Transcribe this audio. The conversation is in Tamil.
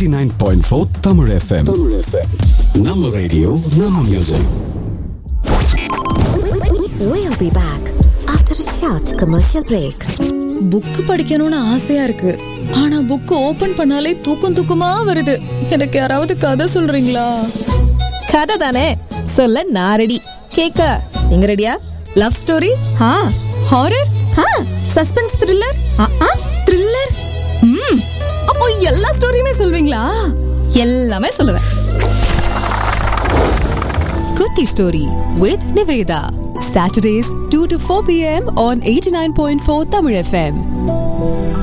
89.4 Tamil FM. Nama radio, Nama music. We'll be back after a short commercial break. Book படிக்கணும்னு ஆசையா இருக்கு, ஆனா புக் ஓபன் பண்ணாலே தூக்கமா வருது. எனக்கு யாராவது கதை சொல்றீங்களா? கதை தானே சொல்ல நான் ரெடி. கேக்க நீங்க ரெடியா? Love story, horror, suspense, thriller, thriller. அப்போ எல்லா ஸ்டோரியுமே சொல்வீங்களா? எல்லாமே சொல்லுவேன். குட்டி story with Nivetha. Saturdays 2 to 4 p.m. on 89.4 Tamil FM.